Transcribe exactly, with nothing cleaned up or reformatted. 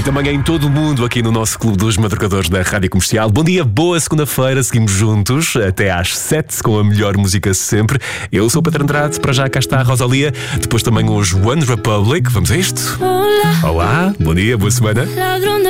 também em todo o mundo aqui no nosso Clube dos Madrugadores da Rádio Comercial. Bom dia, boa segunda-feira, seguimos juntos até às sete com a melhor música sempre. Eu sou o Pedro Andrade, para já cá está a Rosalia, depois também os One Republic. Vamos a isto? Olá, bom dia, boa semana.